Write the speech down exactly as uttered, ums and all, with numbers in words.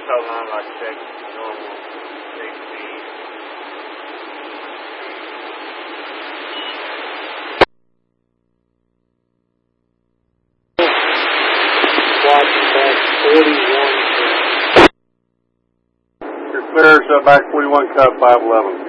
coming on like six, normal, six speed. Watching back forty-one. You're clear, so back forty-one, Cub five eleven.